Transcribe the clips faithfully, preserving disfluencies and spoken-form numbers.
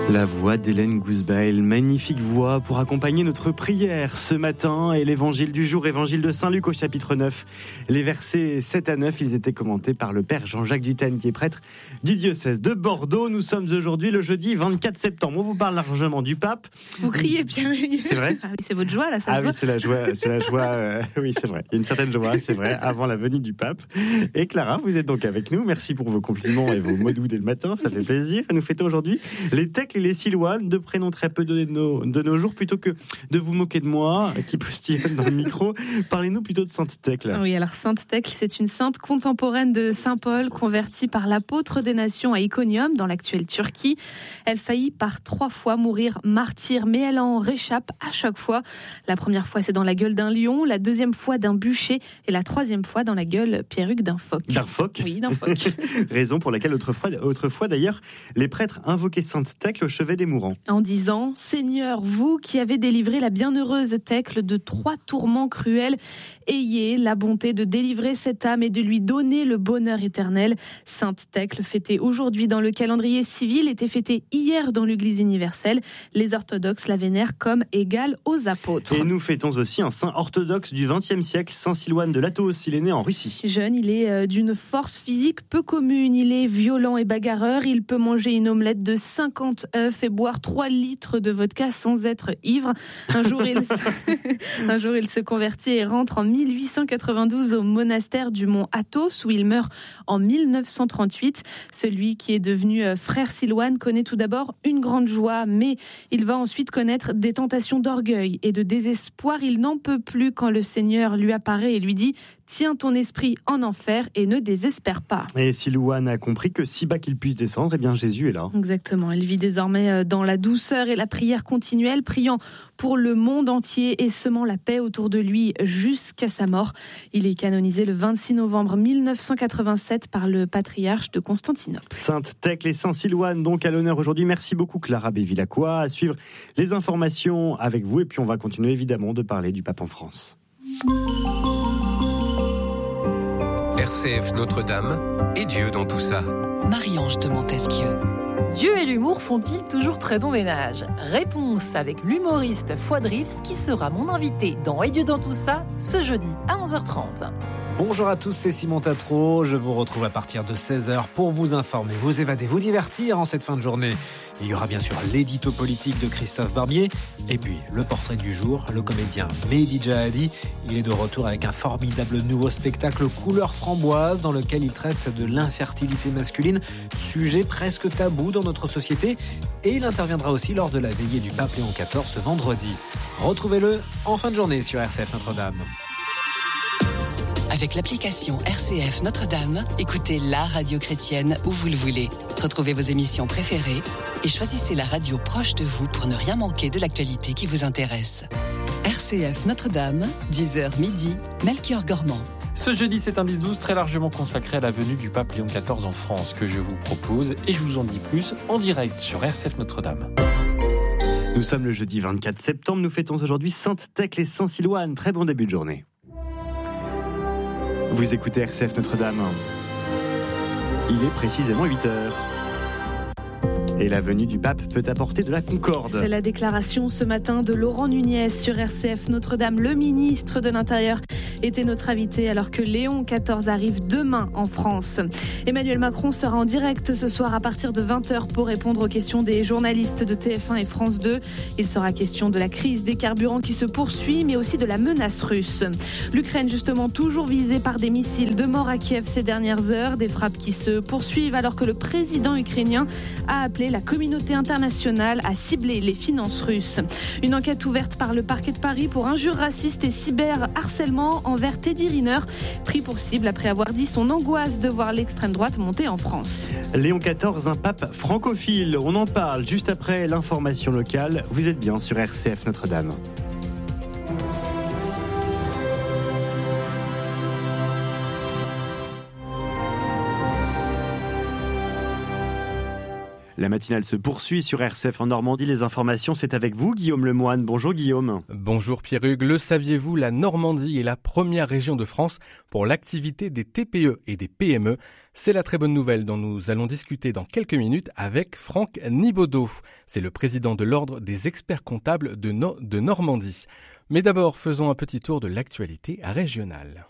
La voix d'Hélène Gousbail, magnifique voix pour accompagner notre prière ce matin et l'évangile du jour, évangile de Saint-Luc au chapitre neuf. Les versets sept à neuf, ils étaient commentés par le père Jean-Jacques Dutène qui est prêtre du diocèse de Bordeaux. Nous sommes aujourd'hui le jeudi vingt-quatre septembre. On vous parle largement du pape. Vous criez bien. C'est vrai? Ah oui, c'est votre joie là, ça Ah se oui, voit. c'est la joie, c'est la joie, euh, oui c'est vrai. Il y a une certaine joie, c'est vrai, avant la venue du pape. Et Clara, vous êtes donc avec nous. Merci pour vos compliments et vos mots doux dès le matin, ça fait plaisir. Nous fêtons aujourd'hui les Thècle et les Silouanes, deux prénoms très peu donnés de nos, de nos jours. Plutôt que de vous moquer de moi, qui postillonne dans le micro, parlez-nous plutôt de Sainte Thècle. Oui, alors Sainte Thècle, c'est une sainte contemporaine de Saint Paul, convertie par l'apôtre des nations à Iconium, dans l'actuelle Turquie. Elle faillit par trois fois mourir martyre, mais elle en réchappe à chaque fois. La première fois, c'est dans la gueule d'un lion, la deuxième fois d'un bûcher, et la troisième fois dans la gueule perruque d'un phoque. D'un phoque? Oui, d'un phoque. Raison pour laquelle autrefois, autrefois d'ailleurs, les prêtres invoquaient Sainte Thècle au chevet des mourants. En disant « Seigneur, vous qui avez délivré la bienheureuse Thècle de trois tourments cruels, ayez la bonté de délivrer cette âme et de lui donner le bonheur éternel. » Sainte Thècle, fêtée aujourd'hui dans le calendrier civil, était fêtée hier dans l'Église universelle. Les orthodoxes la vénèrent comme égale aux apôtres. Et nous fêtons aussi un saint orthodoxe du vingtième siècle, Saint Silouane de Latos. Il est né en Russie. Jeune, il est d'une force physique peu commune. Il est violent et bagarreur. Il peut manger une omelette de cinquante œufs et boire trois litres de vodka sans être ivre. Un jour, il se... un jour, il se convertit et rentre en mille huit cent quatre-vingt-douze au monastère du mont Athos, où il meurt en mille neuf cent trente-huit. Celui qui est devenu frère Silouane connaît tout d'abord une grande joie, mais il va ensuite connaître des tentations d'orgueil et de désespoir. Il n'en peut plus quand le Seigneur lui apparaît et lui dit « Tiens ton esprit en enfer et ne désespère pas ». Et Silouane a compris que si bas qu'il puisse descendre, eh bien Jésus est là. Exactement, elle vit désormais dans la douceur et la prière continuelle, priant pour le monde entier et semant la paix autour de lui jusqu'à sa mort. Il est canonisé le vingt-six novembre mille neuf cent quatre-vingt-sept par le patriarche de Constantinople. Sainte Thècle et Saint Silouane donc à l'honneur aujourd'hui. Merci beaucoup Clara Bévilacqua. À suivre les informations avec vous et puis on va continuer évidemment de parler du pape en France. R C F Notre-Dame et Dieu dans tout ça. Marie-Ange de Montesquieu. Dieu et l'humour font-ils toujours très bon ménage? Réponse avec l'humoriste Fouad Rives qui sera mon invité dans Et Dieu dans tout ça ce jeudi à onze heures trente. Bonjour à tous, c'est Simon Tatro. Je vous retrouve à partir de seize heures pour vous informer, vous évader, vous divertir en cette fin de journée. Il y aura bien sûr l'édito politique de Christophe Barbier et puis le portrait du jour, le comédien Mehdi Jahadi. Il est de retour avec un formidable nouveau spectacle couleur framboise dans lequel il traite de l'infertilité masculine, sujet presque tabou dans notre société. Et il interviendra aussi lors de la veillée du pape Léon quatorze ce vendredi. Retrouvez-le en fin de journée sur R C F Notre-Dame. Avec l'application R C F Notre-Dame, écoutez la radio chrétienne où vous le voulez. Retrouvez vos émissions préférées et choisissez la radio proche de vous pour ne rien manquer de l'actualité qui vous intéresse. R C F Notre-Dame, dix heures midi, Melchior Gormand. Ce jeudi, c'est un dix douze très largement consacré à la venue du pape Léon quatorze en France que je vous propose et je vous en dis plus en direct sur R C F Notre-Dame. Nous sommes le jeudi vingt-quatre septembre, nous fêtons aujourd'hui Sainte Thècle et Saint Silouane. Très bon début de journée. Vous écoutez R C F Notre-Dame. Il est précisément huit heures. Et la venue du pape peut apporter de la concorde. C'est la déclaration ce matin de Laurent Nunez sur R C F Notre-Dame. Le ministre de l'Intérieur était notre invité alors que Léon quatorze arrive demain en France. Emmanuel Macron sera en direct ce soir à partir de vingt heures pour répondre aux questions des journalistes de T F un et France deux. Il sera question de la crise des carburants qui se poursuit, mais aussi de la menace russe. L'Ukraine justement toujours visée par des missiles de mort à Kiev ces dernières heures. Des frappes qui se poursuivent alors que le président ukrainien a appelé la communauté internationale à cibler les finances russes. Une enquête ouverte par le parquet de Paris pour injures racistes et cyberharcèlement envers Teddy Riner, pris pour cible après avoir dit son angoisse de voir l'extrême droite monter en France. Léon quatorze, un pape francophile. On en parle juste après l'information locale. Vous êtes bien sur R C F Notre-Dame. La matinale se poursuit sur R C F en Normandie. Les informations, c'est avec vous, Guillaume Lemoine. Bonjour Guillaume. Bonjour Pierre-Hugues. Le saviez-vous, la Normandie est la première région de France pour l'activité des T P E et des P M E. C'est la très bonne nouvelle dont nous allons discuter dans quelques minutes avec Franck Nibaudot. C'est le président de l'Ordre des experts comptables de, no- de Normandie. Mais d'abord, faisons un petit tour de l'actualité régionale.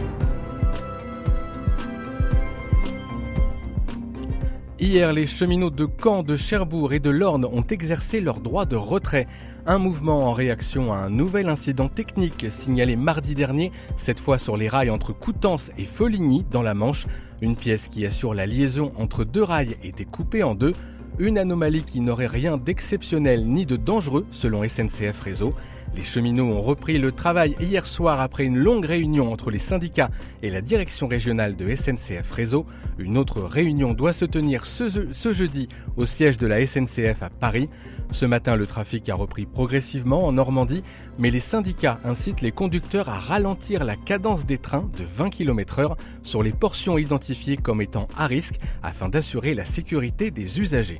Hier, les cheminots de Caen, de Cherbourg et de l'Orne ont exercé leur droit de retrait. Un mouvement en réaction à un nouvel incident technique signalé mardi dernier, cette fois sur les rails entre Coutances et Foligny dans la Manche. Une pièce qui assure la liaison entre deux rails était coupée en deux. Une anomalie qui n'aurait rien d'exceptionnel ni de dangereux selon S N C F Réseau. Les cheminots ont repris le travail hier soir après une longue réunion entre les syndicats et la direction régionale de S N C F Réseau. Une autre réunion doit se tenir ce, ce jeudi au siège de la S N C F à Paris. Ce matin, le trafic a repris progressivement en Normandie, mais les syndicats incitent les conducteurs à ralentir la cadence des trains de vingt kilomètres heure sur les portions identifiées comme étant à risque afin d'assurer la sécurité des usagers.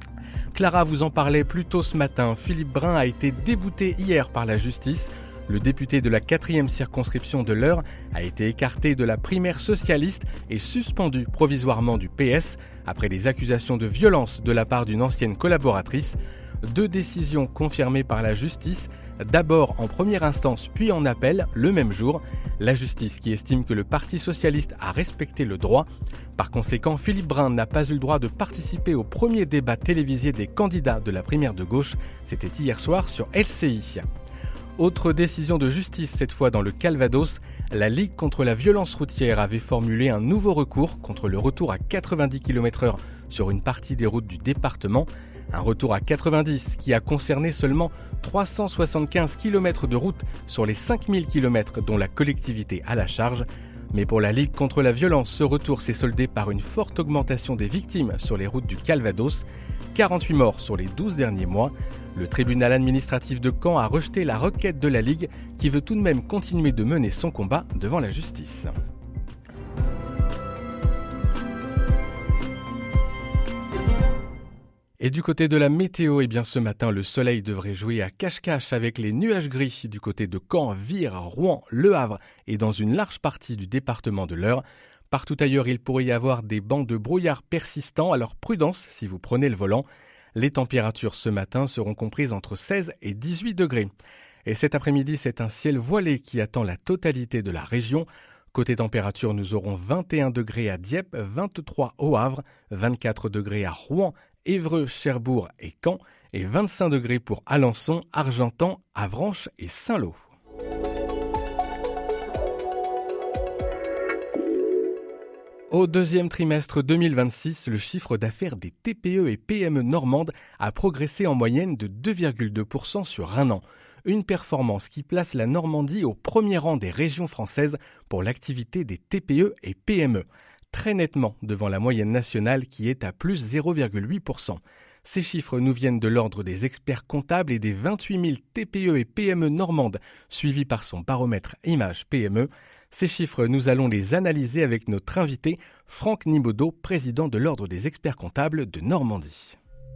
Clara vous en parlait plus tôt ce matin. Philippe Brun a été débouté hier par la justice. Le député de la quatrième circonscription de l'Eure a été écarté de la primaire socialiste et suspendu provisoirement du P S après des accusations de violence de la part d'une ancienne collaboratrice. Deux décisions confirmées par la justice, d'abord en première instance puis en appel le même jour. La justice qui estime que le Parti socialiste a respecté le droit. Par conséquent, Philippe Brun n'a pas eu le droit de participer au premier débat télévisé des candidats de la primaire de gauche. C'était hier soir sur L C I. Autre décision de justice, cette fois dans le Calvados, la Ligue contre la violence routière avait formulé un nouveau recours contre le retour à quatre-vingt-dix kilomètres heure sur une partie des routes du département. Un retour à quatre-vingt-dix qui a concerné seulement trois cent soixante-quinze kilomètres de route sur les cinq mille kilomètres dont la collectivité a la charge. Mais pour la Ligue contre la violence, ce retour s'est soldé par une forte augmentation des victimes sur les routes du Calvados. quarante-huit morts sur les douze derniers mois. Le tribunal administratif de Caen a rejeté la requête de la Ligue qui veut tout de même continuer de mener son combat devant la justice. Et du côté de la météo, eh bien ce matin, le soleil devrait jouer à cache-cache avec les nuages gris du côté de Caen, Vire, Rouen, Le Havre et dans une large partie du département de l'Eure. Partout ailleurs, il pourrait y avoir des bancs de brouillard persistants, alors prudence si vous prenez le volant. Les températures ce matin seront comprises entre seize et dix-huit degrés. Et cet après-midi, c'est un ciel voilé qui attend la totalité de la région. Côté température, nous aurons vingt et un degrés à Dieppe, vingt-trois au Havre, vingt-quatre degrés à Rouen, Évreux, Cherbourg et Caen, et vingt-cinq degrés pour Alençon, Argentan, Avranches et Saint-Lô. Au deuxième trimestre deux mille vingt-six, le chiffre d'affaires des T P E et P M E normandes a progressé en moyenne de deux virgule deux pour cent sur un an. Une performance qui place la Normandie au premier rang des régions françaises pour l'activité des T P E et P M E, très nettement devant la moyenne nationale qui est à plus zéro virgule huit pour cent. Ces chiffres nous viennent de l'ordre des experts comptables et des vingt-huit mille T P E et P M E normandes, suivis par son baromètre Image P M E. Ces chiffres, nous allons les analyser avec notre invité, Franck Nibaudot, président de l'Ordre des experts comptables de Normandie.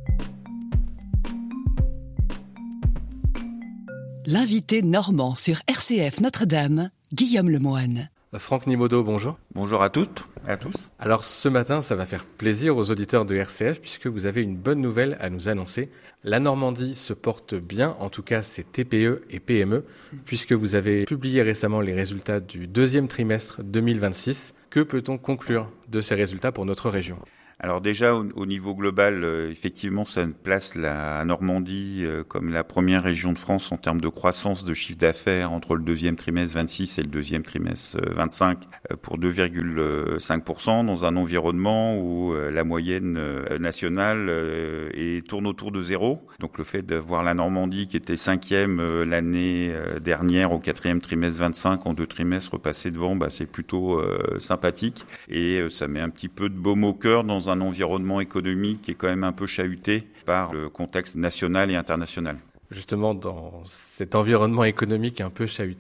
L'invité normand sur R C F Notre-Dame, Guillaume Lemoine. Franck Nibaudot, bonjour. Bonjour à toutes et à tous. Alors ce matin, ça va faire plaisir aux auditeurs de R C F puisque vous avez une bonne nouvelle à nous annoncer. La Normandie se porte bien, en tout cas ses T P E et P M E, puisque vous avez publié récemment les résultats du deuxième trimestre deux mille vingt-six. Que peut-on conclure de ces résultats pour notre région ? Alors déjà, au, au niveau global, euh, effectivement, ça place la Normandie euh, comme la première région de France en termes de croissance de chiffre d'affaires entre le deuxième trimestre vingt-six et le deuxième trimestre euh, vingt-cinq euh, pour deux virgule cinq pour cent dans un environnement où euh, la moyenne euh, nationale euh, est, tourne autour de zéro. Donc le fait de voir la Normandie qui était cinquième euh, l'année euh, dernière au quatrième trimestre vingt-cinq en deux trimestres repasser devant, bah, c'est plutôt euh, sympathique et euh, ça met un petit peu de baume au cœur dans un environnement économique qui est quand même un peu chahuté par le contexte national et international. Justement, dans cet environnement économique un peu chahuté,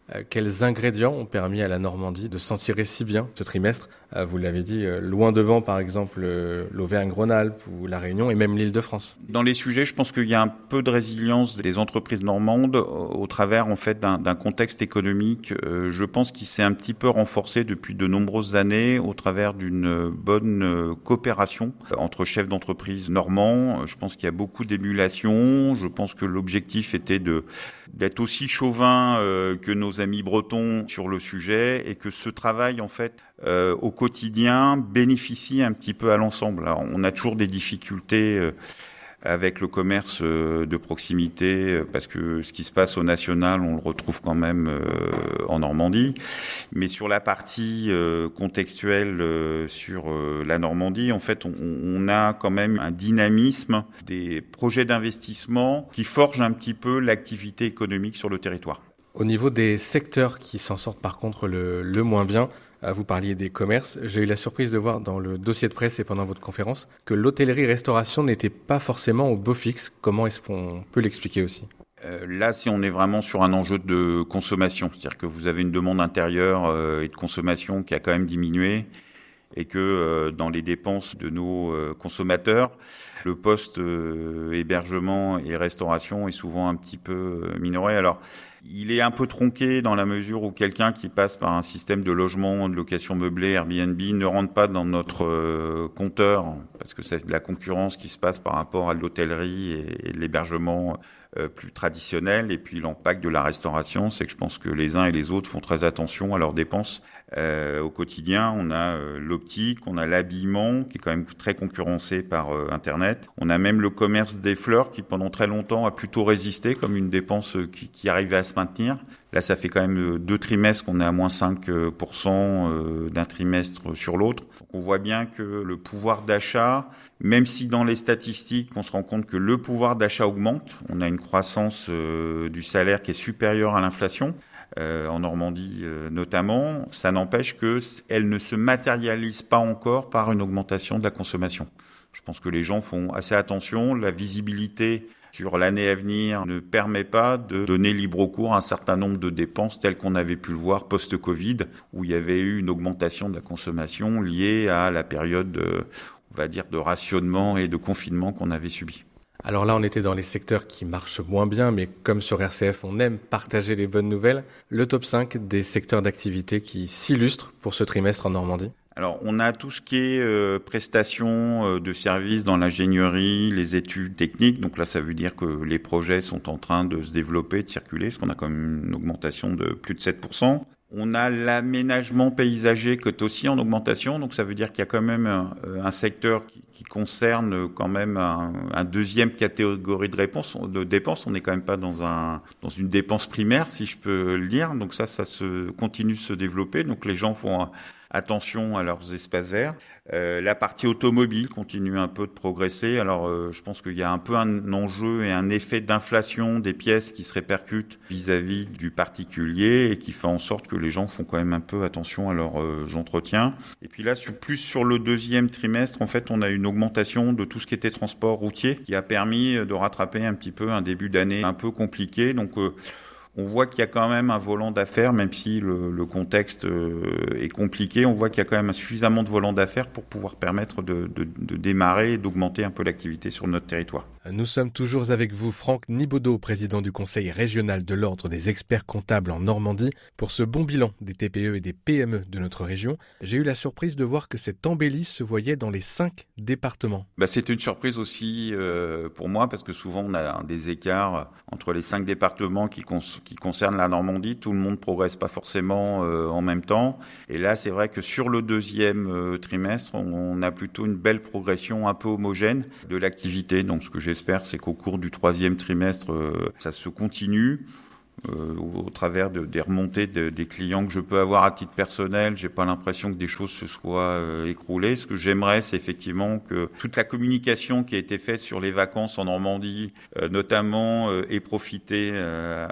Euh, quels ingrédients ont permis à la Normandie de s'en tirer si bien ce trimestre ? euh, Vous l'avez dit, euh, loin devant par exemple euh, l'Auvergne-Rhône-Alpes ou la Réunion et même l'Île-de-France. Dans les sujets, je pense qu'il y a un peu de résilience des entreprises normandes au, au travers en fait d'un, d'un contexte économique. Euh, je pense qu'il s'est un petit peu renforcé depuis de nombreuses années au travers d'une bonne coopération entre chefs d'entreprise normands. Je pense qu'il y a beaucoup d'émulation. Je pense que l'objectif était de d'être aussi chauvin euh, que nos amis bretons sur le sujet et que ce travail en fait euh, au quotidien bénéficie un petit peu à l'ensemble. Alors, on a toujours des difficultés euh, avec le commerce euh, de proximité euh, parce que ce qui se passe au national, on le retrouve quand même euh, en Normandie. Mais sur la partie euh, contextuelle euh, sur euh, la Normandie, en fait, on, on a quand même un dynamisme des projets d'investissement qui forgent un petit peu l'activité économique sur le territoire. Au niveau des secteurs qui s'en sortent par contre le, le moins bien, vous parliez des commerces. J'ai eu la surprise de voir dans le dossier de presse et pendant votre conférence que l'hôtellerie-restauration n'était pas forcément au beau fixe. Comment est-ce qu'on peut l'expliquer aussi ? Euh, là, si on est vraiment sur un enjeu de consommation, c'est-à-dire que vous avez une demande intérieure euh, et de consommation qui a quand même diminué et que euh, dans les dépenses de nos euh, consommateurs, le poste euh, hébergement et restauration est souvent un petit peu euh, minoré. Alors, il est un peu tronqué dans la mesure où quelqu'un qui passe par un système de logement, de location meublée, Airbnb, ne rentre pas dans notre euh, compteur parce que c'est de la concurrence qui se passe par rapport à l'hôtellerie et, et l'hébergement euh, plus traditionnel. Et puis l'impact de la restauration, c'est que je pense que les uns et les autres font très attention à leurs dépenses. Euh, au quotidien, on a euh, l'optique, on a l'habillement qui est quand même très concurrencé par euh, Internet. On a même le commerce des fleurs qui pendant très longtemps a plutôt résisté comme une dépense euh, qui, qui arrivait à se maintenir. Là, ça fait quand même deux trimestres qu'on est à moins cinq pour cent euh, d'un trimestre sur l'autre. Donc, on voit bien que le pouvoir d'achat, même si dans les statistiques, on se rend compte que le pouvoir d'achat augmente, on a une croissance euh, du salaire qui est supérieure à l'inflation. Euh, en Normandie euh, notamment, ça n'empêche qu'elle ne se matérialise pas encore par une augmentation de la consommation. Je pense que les gens font assez attention. La visibilité sur l'année à venir ne permet pas de donner libre cours à un certain nombre de dépenses telles qu'on avait pu le voir post-Covid, où il y avait eu une augmentation de la consommation liée à la période, euh, on va dire, de rationnement et de confinement qu'on avait subi. Alors là, on était dans les secteurs qui marchent moins bien, mais comme sur R C F, on aime partager les bonnes nouvelles. Le top cinq des secteurs d'activité qui s'illustrent pour ce trimestre en Normandie. Alors, on a tout ce qui est euh, prestations euh, de services dans l'ingénierie, les études techniques. Donc là, ça veut dire que les projets sont en train de se développer, de circuler, parce qu'on a quand même une augmentation de plus de sept pour cent. On a l'aménagement paysager qui est aussi en augmentation, donc ça veut dire qu'il y a quand même un, un secteur qui, qui concerne quand même un, un deuxième catégorie de, réponse, de dépenses. On n'est quand même pas dans, un, dans une dépense primaire, si je peux le dire. Donc ça, ça se continue de se développer. Donc les gens font attention à leurs espaces verts. Euh, la partie automobile continue un peu de progresser. Alors, euh, je pense qu'il y a un peu un enjeu et un effet d'inflation des pièces qui se répercutent vis-à-vis du particulier et qui fait en sorte que les gens font quand même un peu attention à leurs euh, entretiens. Et puis là, sur, plus sur le deuxième trimestre, en fait, on a une augmentation de tout ce qui était transport routier qui a permis de rattraper un petit peu un début d'année un peu compliqué. Donc, euh, on voit qu'il y a quand même un volant d'affaires, même si le, le contexte est compliqué, on voit qu'il y a quand même suffisamment de volant d'affaires pour pouvoir permettre de, de, de démarrer et d'augmenter un peu l'activité sur notre territoire. Nous sommes toujours avec vous, Franck Nibaudot, président du Conseil régional de l'Ordre des experts comptables en Normandie, pour ce bon bilan des T P E et des P M E de notre région. J'ai eu la surprise de voir que cette embellie se voyait dans les cinq départements. Bah, c'était une surprise aussi euh, pour moi, parce que souvent on a des écarts entre les cinq départements qui, cons- qui concernent la Normandie. Tout le monde ne progresse pas forcément euh, en même temps. Et là, c'est vrai que sur le deuxième euh, trimestre, on, on a plutôt une belle progression un peu homogène de l'activité. Donc ce que j'ai J'espère, c'est qu'au cours du troisième trimestre, euh, ça se continue euh, au, au travers de, des remontées de, des clients que je peux avoir à titre personnel. J'ai pas l'impression que des choses se soient euh, écroulées. Ce que j'aimerais, c'est effectivement que toute la communication qui a été faite sur les vacances en Normandie, euh, notamment, euh, ait profité euh,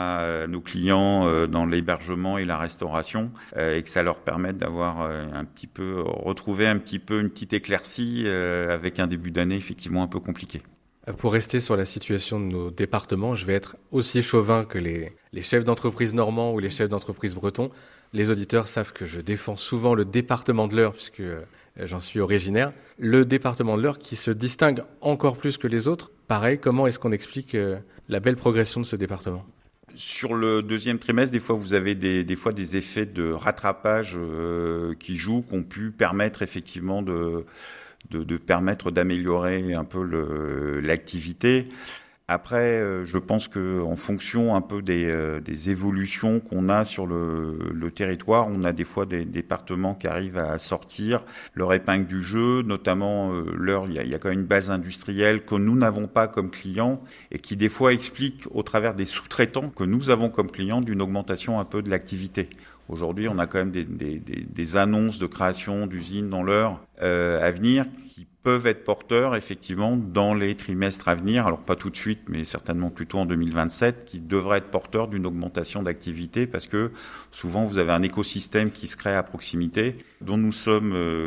à nos clients euh, dans l'hébergement et la restauration, euh, et que ça leur permette d'avoir euh, un petit peu retrouvé un petit peu une petite éclaircie euh, avec un début d'année effectivement un peu compliqué. Pour rester sur la situation de nos départements, je vais être aussi chauvin que les, les chefs d'entreprise normands ou les chefs d'entreprise bretons. Les auditeurs savent que je défends souvent le département de l'Eure, puisque euh, j'en suis originaire. Le département de l'Eure qui se distingue encore plus que les autres. Pareil, comment est-ce qu'on explique euh, la belle progression de ce département ? Sur le deuxième trimestre, des fois, vous avez des, des fois des effets de rattrapage euh, qui jouent, qui ont pu permettre effectivement de, de, de permettre d'améliorer un peu le, l'activité. Après, euh, je pense que en fonction un peu des, euh, des évolutions qu'on a sur le, le territoire, on a des fois des départements qui arrivent à sortir leur épingle du jeu, notamment euh, l'Eure, il y a, il y a quand même une base industrielle que nous n'avons pas comme clients et qui des fois explique au travers des sous-traitants que nous avons comme clients d'une augmentation un peu de l'activité. Aujourd'hui, on a quand même des, des, des, des annonces de création d'usines dans l'Eure euh, à venir qui peuvent être porteurs effectivement dans les trimestres à venir, alors pas tout de suite, mais certainement plutôt en deux mille vingt-sept, qui devraient être porteurs d'une augmentation d'activité parce que souvent vous avez un écosystème qui se crée à proximité, dont nous sommes, euh,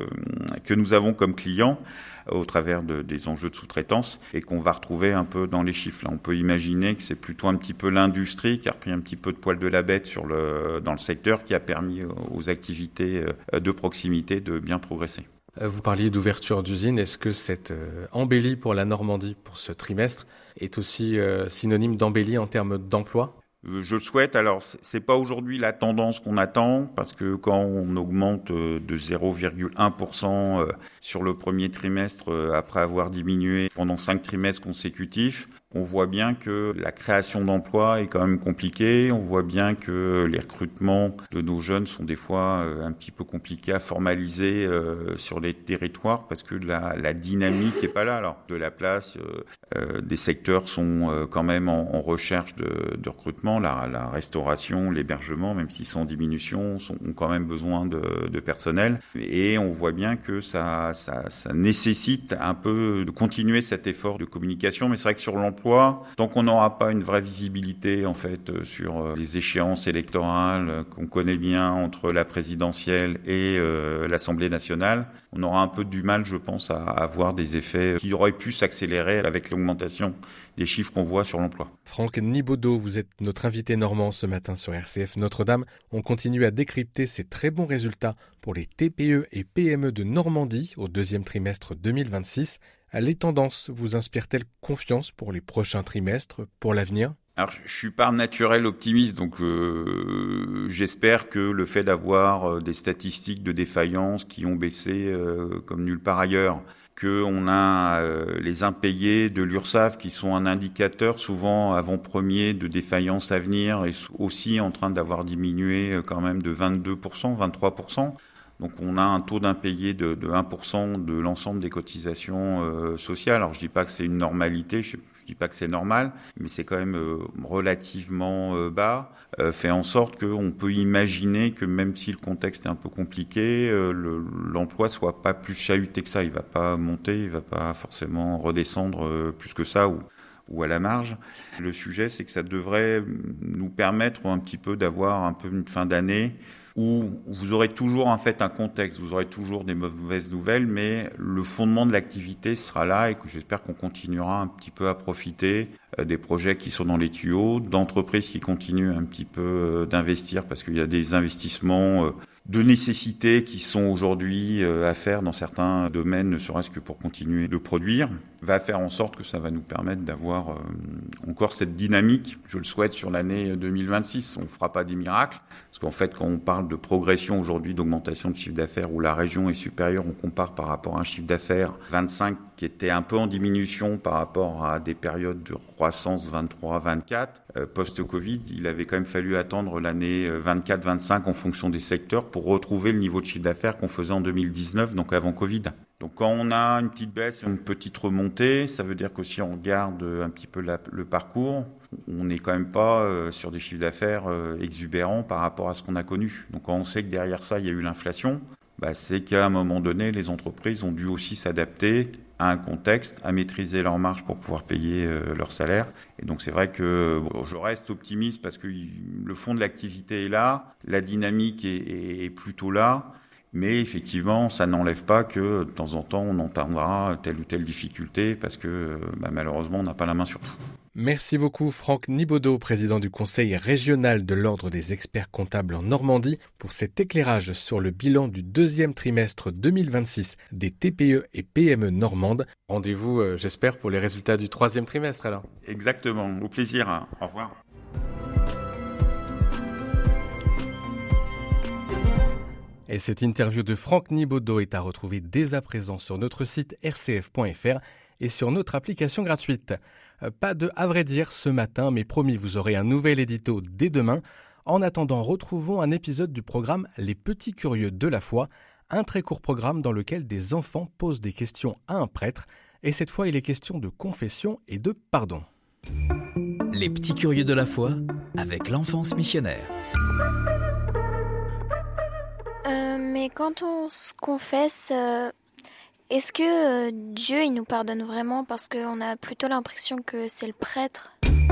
que nous avons comme clients au travers de, des enjeux de sous-traitance et qu'on va retrouver un peu dans les chiffres. Là, on peut imaginer que c'est plutôt un petit peu l'industrie qui a repris un petit peu de poil de la bête sur le, dans le secteur qui a permis aux activités de proximité de bien progresser. Vous parliez d'ouverture d'usine. Est-ce que cette euh, embellie pour la Normandie pour ce trimestre est aussi euh, synonyme d'embellie en termes d'emploi ? Je le souhaite. Alors, c'est pas aujourd'hui la tendance qu'on attend parce que quand on augmente de zéro virgule un pour cent sur le premier trimestre après avoir diminué pendant cinq trimestres consécutifs, on voit bien que la création d'emplois est quand même compliquée. On voit bien que les recrutements de nos jeunes sont des fois un petit peu compliqués à formaliser sur les territoires parce que la, la dynamique est pas là. Alors, de la place, euh, des secteurs sont quand même en, en recherche de, de recrutement. La, la restauration, l'hébergement, même s'ils sont en diminution, sont, ont quand même besoin de, de personnel. Et on voit bien que ça, ça, ça nécessite un peu de continuer cet effort de communication. Mais c'est vrai que sur l'emploi, tant qu'on n'aura pas une vraie visibilité en fait sur les échéances électorales qu'on connaît bien entre la présidentielle et euh, l'Assemblée nationale, on aura un peu du mal, je pense, à avoir des effets qui auraient pu s'accélérer avec l'augmentation des chiffres qu'on voit sur l'emploi. Franck Nibaudot, vous êtes notre invité normand ce matin sur R C F Notre-Dame. On continue à décrypter ces très bons résultats pour les T P E et P M E de Normandie au deuxième trimestre deux mille vingt-six. Les tendances vous inspirent-elles confiance pour les prochains trimestres, pour l'avenir ? Alors, je suis par naturel optimiste, donc euh, j'espère que le fait d'avoir des statistiques de défaillance qui ont baissé euh, comme nulle part ailleurs, qu'on a euh, les impayés de l'URSSAF qui sont un indicateur souvent avant-premier de défaillance à venir et aussi en train d'avoir diminué quand même de vingt-deux pour cent, vingt-trois pour cent. Donc on a un taux d'impayé de, de un pour cent de l'ensemble des cotisations euh, sociales. Alors je dis pas que c'est une normalité, je, je dis pas que c'est normal, mais c'est quand même euh, relativement euh, bas. Euh, fait en sorte qu'on peut imaginer que même si le contexte est un peu compliqué, euh, le, l'emploi soit pas plus chahuté que ça. Il va pas monter, il va pas forcément redescendre euh, plus que ça ou ou à la marge. Le sujet, c'est que ça devrait nous permettre un petit peu d'avoir un peu une fin d'année où vous aurez toujours en fait un contexte, vous aurez toujours des mauvaises nouvelles, mais le fondement de l'activité sera là et que j'espère qu'on continuera un petit peu à profiter des projets qui sont dans les tuyaux, d'entreprises qui continuent un petit peu d'investir parce qu'il y a des investissements de nécessité qui sont aujourd'hui à faire dans certains domaines, ne serait-ce que pour continuer de produire, va faire en sorte que ça va nous permettre d'avoir encore cette dynamique, je le souhaite, sur l'année deux mille vingt-six. On ne fera pas des miracles, parce qu'en fait, quand on parle de progression aujourd'hui, d'augmentation de chiffre d'affaires, où la région est supérieure, on compare par rapport à un chiffre d'affaires vingt-cinq qui était un peu en diminution par rapport à des périodes de croissance vingt-trois vingt-quatre. Euh, post-Covid, il avait quand même fallu attendre l'année vingt-quatre vingt-cinq en fonction des secteurs pour retrouver le niveau de chiffre d'affaires qu'on faisait en deux mille dix-neuf, donc avant Covid. Donc quand on a une petite baisse et une petite remontée, ça veut dire que si on regarde un petit peu la, le parcours, on n'est quand même pas euh, sur des chiffres d'affaires euh, exubérants par rapport à ce qu'on a connu. Donc quand on sait que derrière ça, il y a eu l'inflation, bah, c'est qu'à un moment donné, les entreprises ont dû aussi s'adapter à un contexte, à maîtriser leurs marges pour pouvoir payer euh, leur salaire. Et donc c'est vrai que bon, je reste optimiste parce que le fond de l'activité est là, la dynamique est, est, est plutôt là. Mais effectivement, ça n'enlève pas que de temps en temps, on entendra telle ou telle difficulté parce que bah, malheureusement, on n'a pas la main sur tout. Merci beaucoup Franck Nibaudot, président du Conseil régional de l'Ordre des experts comptables en Normandie, pour cet éclairage sur le bilan du deuxième trimestre deux mille vingt-six des T P E et P M E normandes. Rendez-vous, euh, j'espère, pour les résultats du troisième trimestre alors. Exactement, au plaisir. Hein. Au revoir. Et cette interview de Franck Nibaudot est à retrouver dès à présent sur notre site r c f point f r et sur notre application gratuite. Pas de à vrai dire ce matin, mais promis, vous aurez un nouvel édito dès demain. En attendant, retrouvons un épisode du programme Les Petits Curieux de la Foi, un très court programme dans lequel des enfants posent des questions à un prêtre. Et cette fois, il est question de confession et de pardon. Les Petits Curieux de la Foi, avec l'enfance missionnaire. Euh, mais quand on se confesse... Euh... Est-ce que euh, Dieu il nous pardonne vraiment parce qu'on a plutôt l'impression que c'est le prêtre ?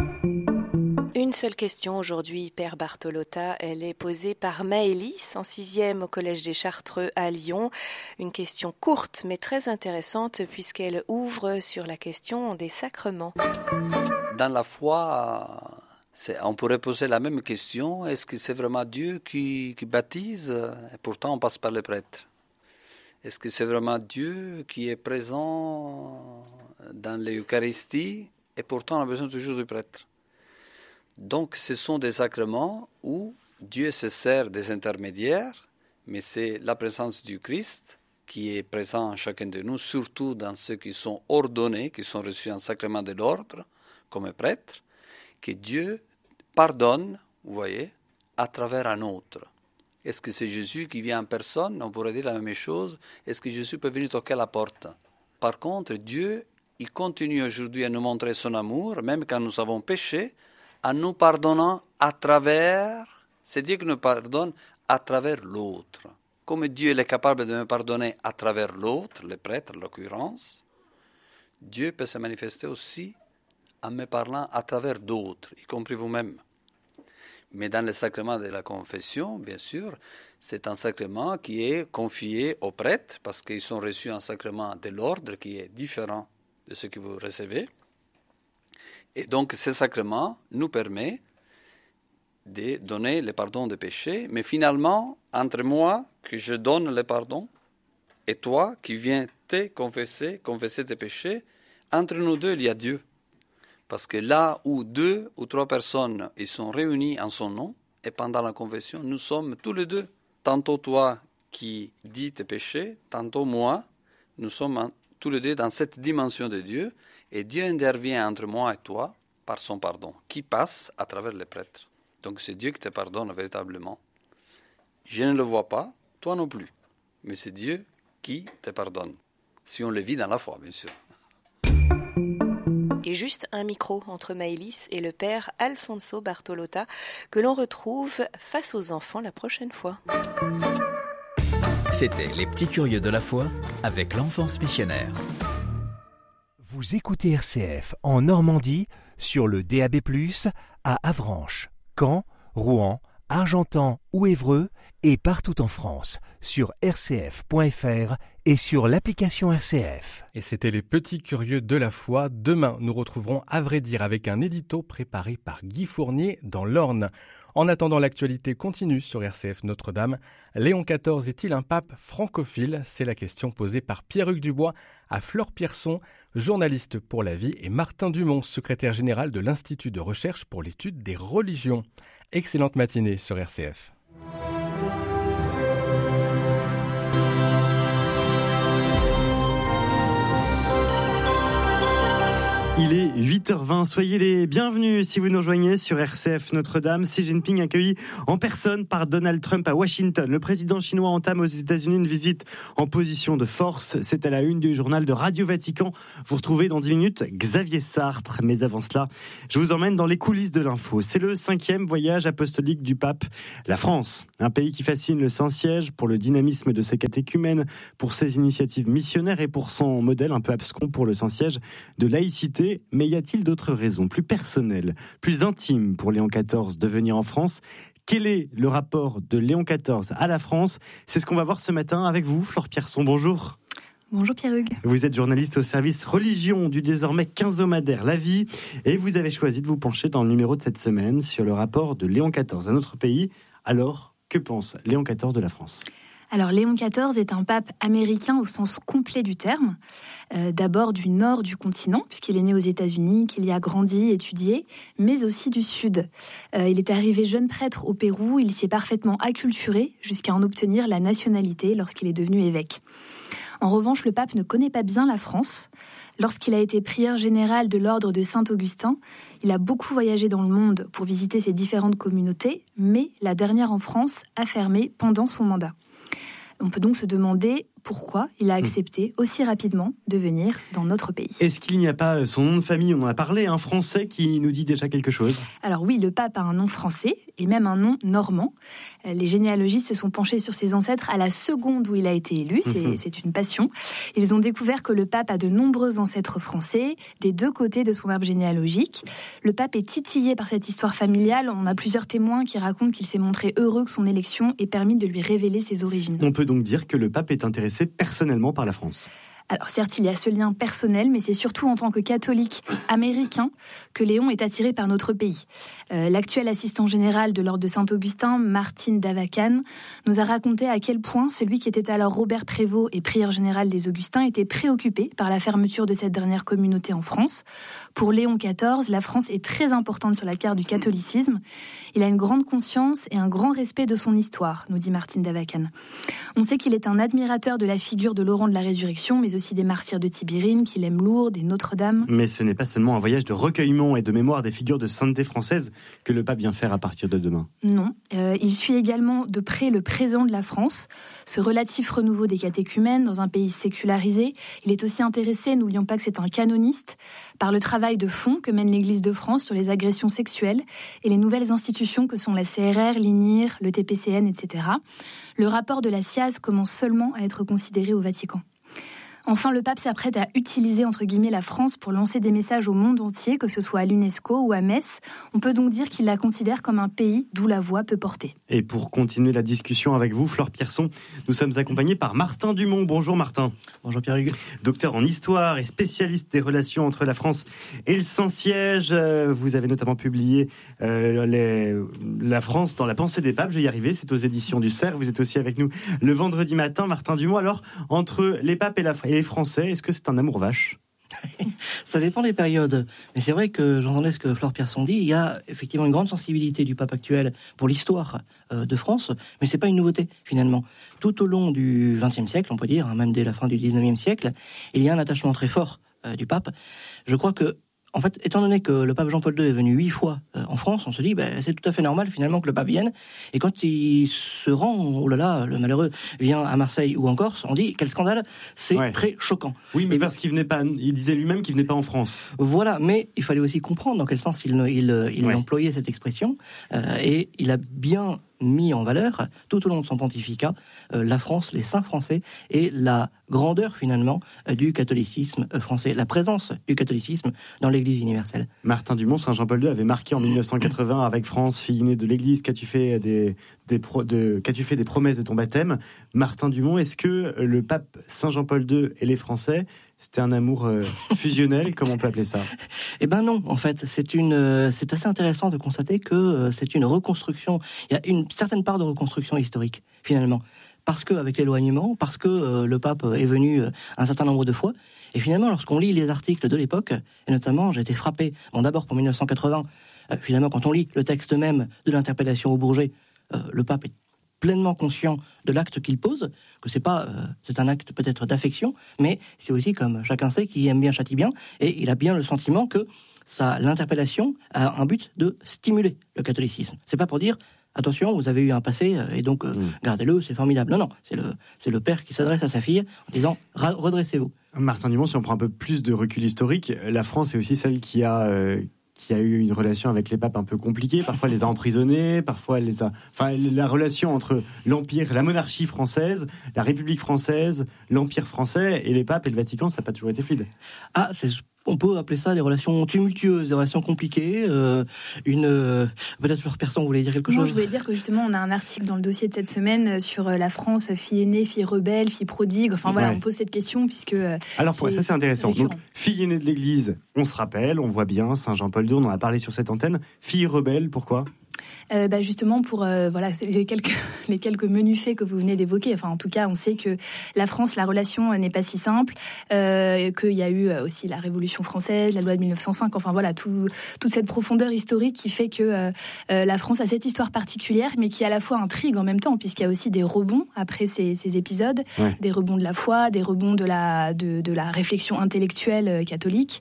Une seule question aujourd'hui, Père Bartolotta. Elle est posée par Maëlys en sixième au Collège des Chartreux à Lyon. Une question courte mais très intéressante puisqu'elle ouvre sur la question des sacrements. Dans la foi, c'est, on pourrait poser la même question. Est-ce que c'est vraiment Dieu qui, qui baptise ? Et pourtant on passe par les prêtres. Est-ce que c'est vraiment Dieu qui est présent dans l'Eucharistie et pourtant on a besoin toujours du prêtre? Donc ce sont des sacrements où Dieu se sert des intermédiaires, mais c'est la présence du Christ qui est présent en chacun de nous, surtout dans ceux qui sont ordonnés, qui sont reçus en sacrement de l'ordre, comme prêtres, que Dieu pardonne, vous voyez, à travers un autre. Est-ce que c'est Jésus qui vient en personne? On pourrait dire la même chose. Est-ce que Jésus peut venir toquer à la porte? Par contre, Dieu, il continue aujourd'hui à nous montrer son amour, même quand nous avons péché, en nous pardonnant à travers, c'est Dieu qui nous pardonne à travers l'autre. Comme Dieu il est capable de me pardonner à travers l'autre, le prêtre en l'occurrence, Dieu peut se manifester aussi en me parlant à travers d'autres, y compris vous-même. Mais dans le sacrement de la confession, bien sûr, c'est un sacrement qui est confié aux prêtres parce qu'ils sont reçus un sacrement de l'ordre qui est différent de ce que vous recevez. Et donc, ce sacrement nous permet de donner le pardon des péchés, mais finalement, entre moi, que je donne le pardon, et toi, qui viens te confesser, confesser tes péchés, entre nous deux, il y a Dieu. Parce que là où deux ou trois personnes ils sont réunis en son nom, et pendant la confession, nous sommes tous les deux. Tantôt toi qui dis tes péchés, tantôt moi, nous sommes tous les deux dans cette dimension de Dieu, et Dieu intervient entre moi et toi par son pardon, qui passe à travers les prêtres. Donc c'est Dieu qui te pardonne véritablement. Je ne le vois pas, toi non plus, mais c'est Dieu qui te pardonne, si on le vit dans la foi, bien sûr. Et juste un micro entre Maëlys et le père Alfonso Bartolotta, que l'on retrouve face aux enfants la prochaine fois. C'était Les Petits Curieux de la Foi avec l'enfance missionnaire. Vous écoutez R C F en Normandie sur le D A B plus, à Avranches, Caen, Rouen, Argentan ou Évreux et partout en France sur r c f point f r et sur l'application R C F. Et c'était Les Petits Curieux de la Foi. Demain, nous retrouverons À vrai dire avec un édito préparé par Guy Fournier dans l'Orne. En attendant, l'actualité continue sur R C F Notre-Dame. Léon quatorze est-il un pape francophile? C'est la question posée par Pierre-Hugues Dubois à Flore Pierson, journaliste pour La Vie, et Martin Dumont, secrétaire général de l'Institut de recherche pour l'étude des religions. Excellente matinée sur R C F. Il est huit heures vingt, soyez les bienvenus si vous nous rejoignez sur R C F Notre-Dame. Xi Jinping accueilli en personne par Donald Trump à Washington. Le président chinois entame aux États-Unis une visite en position de force. C'est à la une du journal de Radio Vatican. Vous retrouvez dans dix minutes Xavier Sartre. Mais avant cela, je vous emmène dans les coulisses de l'info. C'est le cinquième voyage apostolique du pape. La France, un pays qui fascine le Saint-Siège pour le dynamisme de ses catéchumènes, pour ses initiatives missionnaires et pour son modèle un peu abscon pour le Saint-Siège de laïcité. Mais y a-t-il d'autres raisons plus personnelles, plus intimes pour Léon quatorze de venir en France? Quel est le rapport de Léon quatorze à la France? C'est ce qu'on va voir ce matin avec vous, Flore Pierson. Bonjour. Bonjour Pierre-Hugues. Vous êtes journaliste au service religion du désormais quinzomadaire La Vie et vous avez choisi de vous pencher dans le numéro de cette semaine sur le rapport de Léon quatorze à notre pays. Alors, que pense Léon quatorze de la France ? Alors Léon quatorze est un pape américain au sens complet du terme. Euh, d'abord du nord du continent, puisqu'il est né aux États-Unis, qu'il y a grandi, étudié, mais aussi du sud. Euh, il est arrivé jeune prêtre au Pérou, il s'y est parfaitement acculturé jusqu'à en obtenir la nationalité lorsqu'il est devenu évêque. En revanche, le pape ne connaît pas bien la France. Lorsqu'il a été prieur général de l'ordre de Saint-Augustin, il a beaucoup voyagé dans le monde pour visiter ses différentes communautés, mais la dernière en France a fermé pendant son mandat. On peut donc se demander pourquoi il a accepté aussi rapidement de venir dans notre pays. Est-ce qu'il n'y a pas son nom de famille, on en a parlé, un français qui nous dit déjà quelque chose ? Alors oui, le pape a un nom français et même un nom normand. Les généalogistes se sont penchés sur ses ancêtres à la seconde où il a été élu, c'est, mmh. c'est une passion. Ils ont découvert que le pape a de nombreux ancêtres français, des deux côtés de son arbre généalogique. Le pape est titillé par cette histoire familiale. On a plusieurs témoins qui racontent qu'il s'est montré heureux que son élection ait permis de lui révéler ses origines. On peut donc dire que le pape est intéressé personnellement par la France. Alors certes, il y a ce lien personnel, mais c'est surtout en tant que catholique américain que Léon est attiré par notre pays. Euh, l'actuel assistant général de l'ordre de Saint-Augustin, Martin Davacan, nous a raconté à quel point celui qui était alors Robert Prévost et prieur général des Augustins était préoccupé par la fermeture de cette dernière communauté en France. Pour Léon quatorze, la France est très importante sur la carte du catholicisme. Il a une grande conscience et un grand respect de son histoire, nous dit Martin Davacan. On sait qu'il est un admirateur de la figure de Laurent de la Résurrection, mais aussi des martyrs de Tibérine, qu'il aime Lourdes et Notre-Dame. Mais ce n'est pas seulement un voyage de recueillement et de mémoire des figures de sainteté françaises que le pape vient faire à partir de demain. Non, euh, il suit également de près le présent de la France, ce relatif renouveau des catéchumènes dans un pays sécularisé. Il est aussi intéressé, n'oublions pas que c'est un canoniste, par le travail de fond que mène l'Église de France sur les agressions sexuelles et les nouvelles institutions que sont la C R R, l'I N I R, le T P C N, et cetera. Le rapport de la S I A Z commence seulement à être considéré au Vatican. Enfin, le pape s'apprête à utiliser, entre guillemets, la France pour lancer des messages au monde entier, que ce soit à l'UNESCO ou à Metz. On peut donc dire qu'il la considère comme un pays d'où la voix peut porter. Et pour continuer la discussion avec vous, Flore Pierson, nous sommes accompagnés par Martin Dumont. Bonjour Martin. Bonjour Pierre-Hugues. Docteur en histoire et spécialiste des relations entre la France et le Saint-Siège. Vous avez notamment publié euh, les, La France dans la pensée des papes. Je vais y arriver, c'est aux éditions du Cerf. Vous êtes aussi avec nous le vendredi matin, Martin Dumont. Alors, entre les papes et la France, les Français, est-ce que c'est un amour vache ? Ça dépend des périodes. Mais c'est vrai que j'entendais ce que Flore Pierson dit. Il y a effectivement une grande sensibilité du pape actuel pour l'histoire euh, de France, mais c'est pas une nouveauté finalement. Tout au long du vingtième siècle, on peut dire, hein, même dès la fin du dix-neuvième siècle, il y a un attachement très fort euh, du pape. Je crois que en fait, étant donné que le pape Jean-Paul deux est venu huit fois euh, en France, on se dit ben, c'est tout à fait normal finalement que le pape vienne. Et quand il se rend, oh là là, le malheureux vient à Marseille ou en Corse, on dit quel scandale, c'est ouais. très choquant. Oui, mais et parce qu'il venait pas, il disait lui-même qu'il venait pas en France. Voilà, mais il fallait aussi comprendre dans quel sens il, il, il ouais. employait cette expression. Euh, et il a bien mis en valeur, tout au long de son pontificat, euh, la France, les saints français et la grandeur finalement euh, du catholicisme euh, français, la présence du catholicisme dans l'Église universelle. Martin Dumont, Saint Jean-Paul deux avait marqué en dix-neuf cent quatre-vingts avec France, fille née de l'Église, qu'as-tu fait des, des, pro, de, qu'as-tu fait des promesses de ton baptême. Martin Dumont, est-ce que le pape Saint Jean-Paul deux et les Français, c'était un amour euh, fusionnel, comme on peut appeler ça ? Eh ben non, en fait, c'est une, euh, c'est assez intéressant de constater que euh, c'est une reconstruction. Il y a une certaine part de reconstruction historique, finalement, parce que avec l'éloignement, parce que euh, le pape est venu euh, un certain nombre de fois, et finalement, lorsqu'on lit les articles de l'époque, et notamment, j'ai été frappé, bon, d'abord pour dix-neuf cent quatre-vingts, euh, finalement, quand on lit le texte même de l'interpellation au Bourget, euh, le pape est pleinement conscient de l'acte qu'il pose, que c'est pas, euh, c'est un acte peut-être d'affection, mais c'est aussi, comme chacun sait, qui aime bien châtie bien, et il a bien le sentiment que ça, l'interpellation a un but de stimuler le catholicisme. C'est pas pour dire attention, vous avez eu un passé et donc euh, mmh. gardez-le, c'est formidable. Non, non, c'est le, c'est le père qui s'adresse à sa fille en disant redressez-vous. Martin Dumont, si on prend un peu plus de recul historique, la France est aussi celle qui a euh, qui a eu une relation avec les papes un peu compliquée. Parfois, elle les a emprisonnés, parfois, elle les a... Enfin, la relation entre l'Empire, la monarchie française, la République française, l'Empire français et les papes et le Vatican, ça n'a pas toujours été fluide. Ah, c'est On peut appeler ça des relations tumultueuses, des relations compliquées. Euh, une euh, peut-être Fleur Pierson, vous voulez dire quelque chose ? Non, je voulais dire que justement, on a un article dans le dossier de cette semaine sur la France, fille aînée, fille rebelle, fille prodigue. Enfin voilà, ouais. On pose cette question puisque. Alors pour ça, c'est intéressant. Donc, fille aînée de l'Église, on se rappelle, on voit bien Saint Jean-Paul deux, on en a parlé sur cette antenne. Fille rebelle, pourquoi ? Euh, bah justement pour euh, voilà les quelques les quelques menus faits que vous venez d'évoquer. Enfin en tout cas on sait que la France, la relation n'est pas si simple, euh, qu'il y a eu aussi la Révolution française, la loi de mille neuf cent cinq. Enfin voilà tout, toute cette profondeur historique qui fait que euh, euh, la France a cette histoire particulière, mais qui à la fois intrigue en même temps, puisqu'il y a aussi des rebonds après ces, ces épisodes, ouais. Des rebonds de la foi, des rebonds de la de, de la réflexion intellectuelle catholique.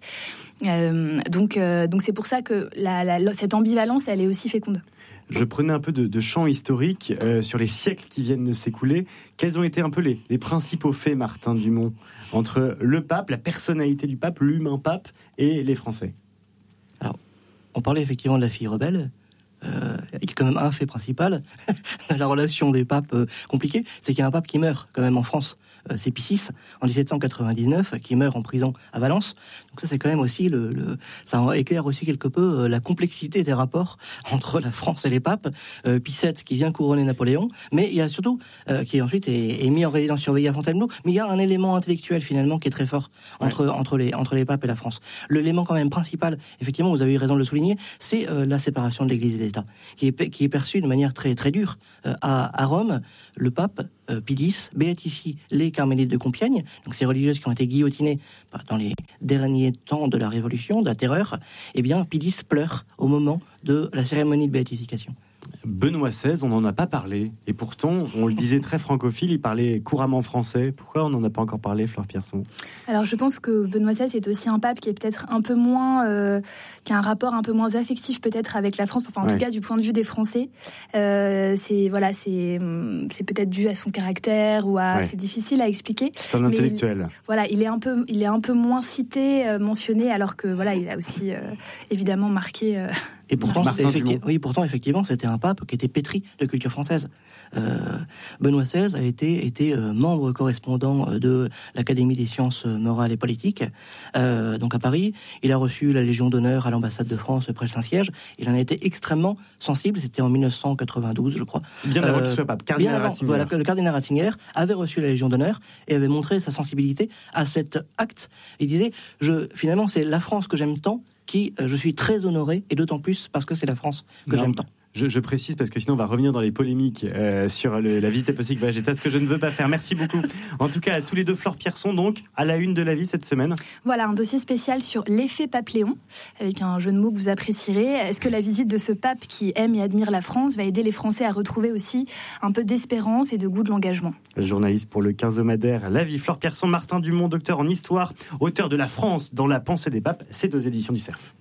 Euh, donc euh, donc c'est pour ça que la, la, cette ambivalence elle est aussi féconde. Je prenais un peu de, de champ historique euh, sur les siècles qui viennent de s'écouler. Quels ont été un peu les, les principaux faits, Martin Dumont, entre le pape, la personnalité du pape, l'humain pape et les Français ? Alors, on parlait effectivement de la fille rebelle. Euh, il y a quand même un fait principal, la relation des papes euh, compliquée, c'est qu'il y a un pape qui meurt quand même en France. Euh, c'est Pie six, en dix-sept cent quatre-vingt-dix-neuf, qui meurt en prison à Valence. Donc ça, c'est quand même aussi le, le ça éclaire aussi quelque peu euh, la complexité des rapports entre la France et les papes. Euh, Pie sept qui vient couronner Napoléon, mais il y a surtout euh, qui ensuite est, est mis en résidence surveillée à Fontainebleau. Mais il y a un élément intellectuel finalement qui est très fort entre ouais. entre les entre les papes et la France. L'élément quand même principal, effectivement, vous avez eu raison de le souligner, c'est euh, la séparation de l'Église et de l'État, qui est qui est perçue de manière très très dure euh, à à Rome. Le pape euh, Pie X béatifie les carmélites de Compiègne, donc ces religieuses qui ont été guillotinées dans les derniers temps de la Révolution, de la Terreur. Eh bien, Pie X pleure au moment de la cérémonie de béatification. Benoît seize, on n'en a pas parlé. Et pourtant, on le disait très francophile, il parlait couramment français. Pourquoi on n'en a pas encore parlé, Fleur Pierson ? Alors, je pense que Benoît seize est aussi un pape qui est peut-être un peu moins... Euh, qui a un rapport un peu moins affectif peut-être avec la France, enfin en ouais. tout cas du point de vue des Français. Euh, c'est, voilà, c'est, c'est peut-être dû à son caractère ou à... Ouais. C'est difficile à expliquer. C'est un intellectuel. Il, voilà, il est, un peu, il est un peu moins cité, euh, mentionné, alors que voilà, il a aussi euh, évidemment marqué... Euh, Et pourtant, c'était effecti- oui, pourtant, effectivement, c'était un pape qui était pétri de culture française. Euh, Benoît seize a été, été euh, membre correspondant de l'Académie des sciences morales et politiques, euh, donc à Paris. Il a reçu la Légion d'honneur à l'ambassade de France près le Saint-Siège. Il en a été extrêmement sensible. C'était en dix-neuf cent quatre-vingt-douze, je crois. Bien avant euh, qu'il soit pape. Cardinal avant, Ratzinger. Voilà, le cardinal Ratzinger avait reçu la Légion d'honneur et avait montré sa sensibilité à cet acte. Il disait, je, finalement, c'est la France que j'aime tant, qui euh, je suis très honoré, et d'autant plus parce que c'est la France que non, j'aime tant. Je, je précise parce que sinon on va revenir dans les polémiques euh, sur le, la visite apostolique végétale, ce que je ne veux pas faire. Merci beaucoup. En tout cas, à tous les deux, Fleur Pierson, donc, à la une de la vie cette semaine. Voilà, un dossier spécial sur l'effet pape Léon, avec un jeu de mots que vous apprécierez. Est-ce que la visite de ce pape qui aime et admire la France va aider les Français à retrouver aussi un peu d'espérance et de goût de l'engagement ? Le journaliste pour le quinzomadaire La Vie, Fleur Pierson, Martin Dumont, docteur en histoire, auteur de La France dans la pensée des papes, c'est aux éditions du Cerf.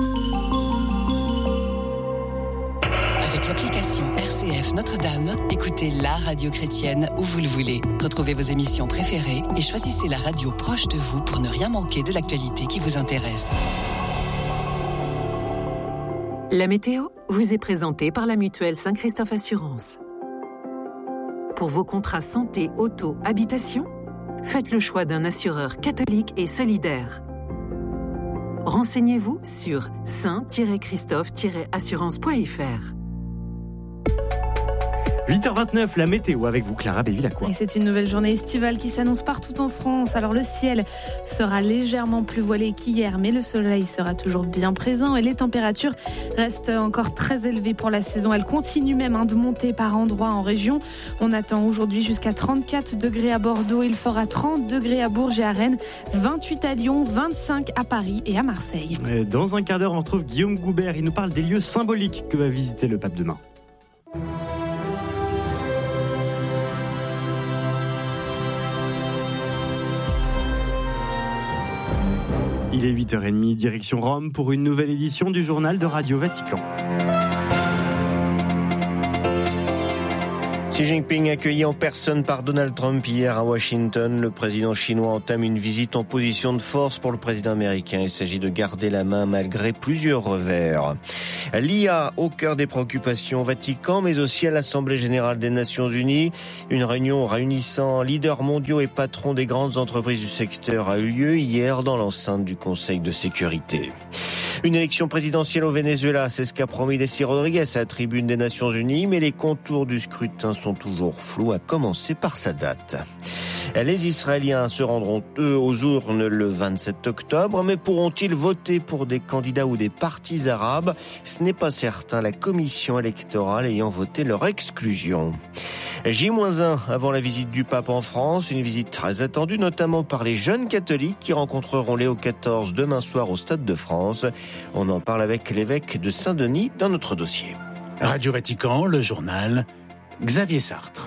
Avec l'application R C F Notre-Dame, écoutez la radio chrétienne où vous le voulez. Retrouvez vos émissions préférées et choisissez la radio proche de vous pour ne rien manquer de l'actualité qui vous intéresse. La météo vous est présentée par la mutuelle Saint-Christophe Assurance. Pour vos contrats santé, auto, habitation, faites le choix d'un assureur catholique et solidaire. Renseignez-vous sur saint tiret christophe tiret assurance point f r. huit heures vingt-neuf, la météo avec vous, Clara Béville-Lacroix. Et c'est une nouvelle journée estivale qui s'annonce partout en France. Alors le ciel sera légèrement plus voilé qu'hier, mais le soleil sera toujours bien présent et les températures restent encore très élevées pour la saison. Elles continuent même hein, de monter par endroits en région. On attend aujourd'hui jusqu'à trente-quatre degrés à Bordeaux. Il fera trente degrés à Bourges et à Rennes, vingt-huit à Lyon, vingt-cinq à Paris et à Marseille. Dans un quart d'heure, on retrouve Guillaume Goubert. Il nous parle des lieux symboliques que va visiter le pape demain. Il est huit heures trente, direction Rome pour une nouvelle édition du journal de Radio Vatican. Xi Jinping accueilli en personne par Donald Trump hier à Washington. Le président chinois entame une visite en position de force pour le président américain. Il s'agit de garder la main malgré plusieurs revers. L'I A au cœur des préoccupations au Vatican, mais aussi à l'Assemblée générale des Nations unies. Une réunion réunissant leaders mondiaux et patrons des grandes entreprises du secteur a eu lieu hier dans l'enceinte du Conseil de sécurité. Une élection présidentielle au Venezuela, c'est ce qu'a promis Desi Rodriguez à la tribune des Nations unies, mais les contours du scrutin sont toujours flous, à commencer par sa date. Les Israéliens se rendront, eux, aux urnes le vingt-sept octobre, mais pourront-ils voter pour des candidats ou des partis arabes ? Ce n'est pas certain, la commission électorale ayant voté leur exclusion. J un avant la visite du pape en France, une visite très attendue notamment par les jeunes catholiques qui rencontreront Léo quatorze demain soir au Stade de France. On en parle avec l'évêque de Saint-Denis dans notre dossier. Radio Vatican, le journal, Xavier Sartre.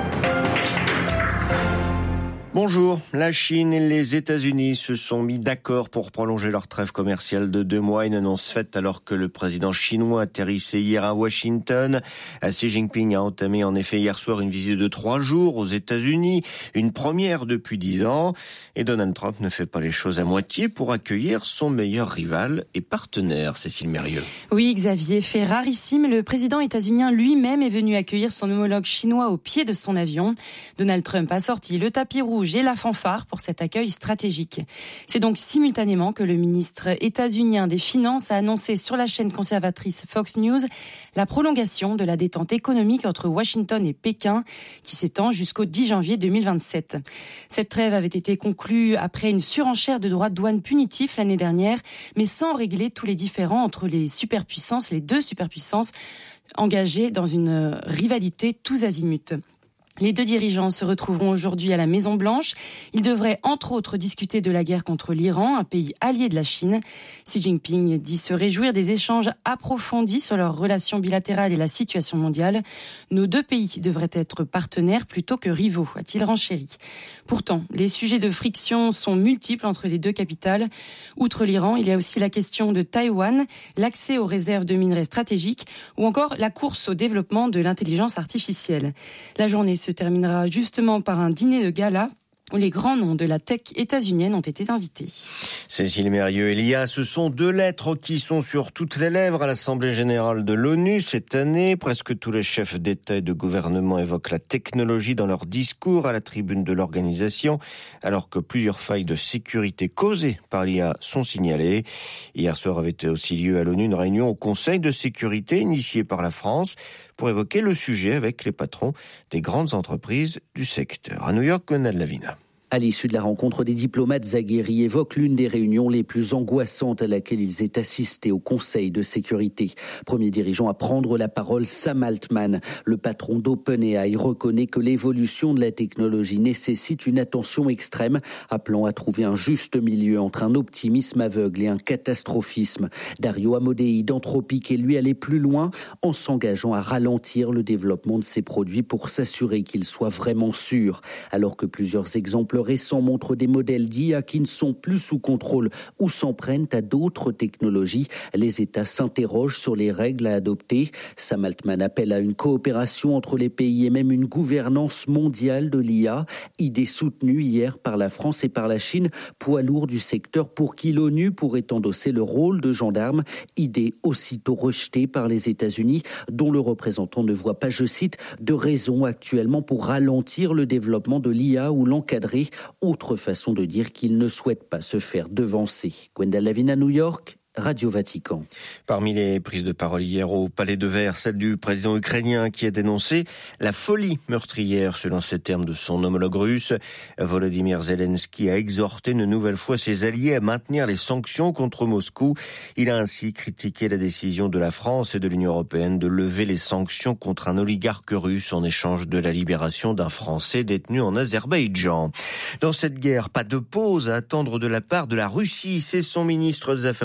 Bonjour, la Chine et les États-Unis se sont mis d'accord pour prolonger leur trêve commerciale de deux mois, une annonce faite alors que le président chinois atterrissait hier à Washington. Xi Jinping a entamé en effet hier soir une visite de trois jours aux États-Unis, une première depuis dix ans, et Donald Trump ne fait pas les choses à moitié pour accueillir son meilleur rival et partenaire, Cécile Mérieux. Oui, Xavier, fait rarissime, le président états-unien lui-même est venu accueillir son homologue chinois au pied de son avion. Donald Trump a sorti le tapis rouge et la fanfare pour cet accueil stratégique. C'est donc simultanément que le ministre états-unien des Finances a annoncé sur la chaîne conservatrice Fox News la prolongation de la détente économique entre Washington et Pékin qui s'étend jusqu'au dix janvier deux mille vingt-sept. Cette trêve avait été conclue après une surenchère de droits de douane punitifs l'année dernière, mais sans régler tous les différends entre les superpuissances, les deux superpuissances engagées dans une rivalité tous azimuts. Les deux dirigeants se retrouveront aujourd'hui à la Maison-Blanche. Ils devraient, entre autres, discuter de la guerre contre l'Iran, un pays allié de la Chine. Xi Jinping dit se réjouir des échanges approfondis sur leurs relations bilatérales et la situation mondiale. Nos deux pays devraient être partenaires plutôt que rivaux, a-t-il renchéri. Pourtant, les sujets de friction sont multiples entre les deux capitales. Outre l'Iran, il y a aussi la question de Taïwan, l'accès aux réserves de minerais stratégiques ou encore la course au développement de l'intelligence artificielle. La journée se terminera justement par un dîner de gala où les grands noms de la tech états-unienne ont été invités. Cécile Mérieux et L I A, ce sont deux lettres qui sont sur toutes les lèvres à l'Assemblée générale de l'ONU cette année. Presque tous les chefs d'État et de gouvernement évoquent la technologie dans leurs discours à la tribune de l'organisation, alors que plusieurs failles de sécurité causées par l'I A sont signalées. Hier soir avait aussi lieu à l'ONU une réunion au Conseil de sécurité initiée par la France pour évoquer le sujet avec les patrons des grandes entreprises du secteur. À New York, Gonal Lavina. À l'issue de la rencontre, des diplomates aguerris évoquent l'une des réunions les plus angoissantes à laquelle ils aient assisté au Conseil de sécurité. Premier dirigeant à prendre la parole, Sam Altman, le patron d'OpenAI, reconnaît que l'évolution de la technologie nécessite une attention extrême, appelant à trouver un juste milieu entre un optimisme aveugle et un catastrophisme. Dario Amodei d'Anthropic est lui allé plus loin en s'engageant à ralentir le développement de ces produits pour s'assurer qu'ils soient vraiment sûrs, alors que plusieurs exemples récents montrent des modèles d'I A qui ne sont plus sous contrôle ou s'en prennent à d'autres technologies. Les États s'interrogent sur les règles à adopter. Sam Altman appelle à une coopération entre les pays et même une gouvernance mondiale de l'I A, idée soutenue hier par la France et par la Chine, poids lourd du secteur pour qui l'ONU pourrait endosser le rôle de gendarme, idée aussitôt rejetée par les États-Unis, dont le représentant ne voit pas, je cite, de raison actuellement pour ralentir le développement de l'I A ou l'encadrer. Autre façon de dire qu'il ne souhaite pas se faire devancer. Gwendal Lavina, New York, Radio Vatican. Parmi les prises de parole hier au Palais de Verre, celle du président ukrainien qui a dénoncé la folie meurtrière, selon ces termes, de son homologue russe. Volodymyr Zelensky a exhorté une nouvelle fois ses alliés à maintenir les sanctions contre Moscou. Il a ainsi critiqué la décision de la France et de l'Union européenne de lever les sanctions contre un oligarque russe en échange de la libération d'un Français détenu en Azerbaïdjan. Dans cette guerre, pas de pause à attendre de la part de la Russie. C'est son ministre des Affaires étrangères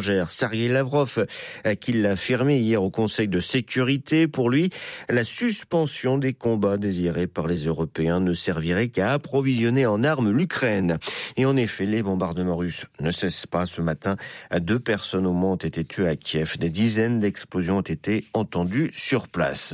étrangères, Sergei Lavrov, qui l'a affirmé hier au Conseil de sécurité. Pour lui, la suspension des combats désirés par les Européens ne servirait qu'à approvisionner en armes l'Ukraine. Et en effet, les bombardements russes ne cessent pas. Ce matin, deux personnes au moins ont été tuées à Kiev. Des dizaines d'explosions ont été entendues sur place.